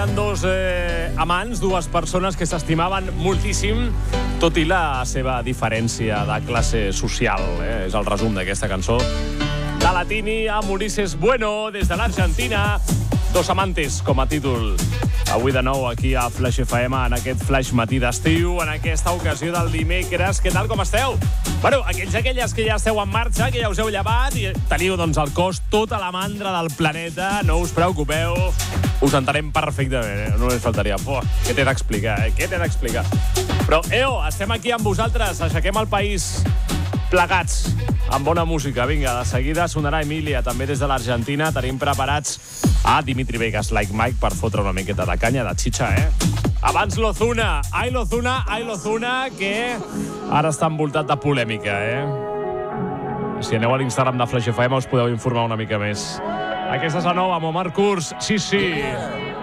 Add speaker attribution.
Speaker 1: eren dos amants, dues persones que s'estimaven moltíssim, tot i la seva diferència de classe social. És el resum d'aquesta cançó de Latini amb Ulises Bueno des de l'Argentina. Dos amantes, com a títol. Avui de nou aquí a Flash FM, en aquest Flash matí d'estiu, en aquesta ocasió del dimecres. Què tal, com esteu? Bueno, aquelles que ja esteu en marxa, que ja us heu llevat i teniu, doncs, el cos tota la mandra del planeta, no us preocupeu, us entenem perfectament, no us faltaria. Què t'he d'explicar, Què t'he d'explicar? Però, estem aquí amb vosaltres, aixequem el país plegats, amb bona música. Vinga, de seguida sonarà Emilia, també des de l'Argentina. Tenim preparats a Dimitri Vegas, Like Mike, per fotre una miqueta de canya, de xitxa, Abans l'Ozuna, ai l'Ozuna, que ara està envoltat de polèmica, Si aneu a l'Instagram de Flash FM us podeu informar una mica més. Aquesta és la nova amb Omar Kurz, sí.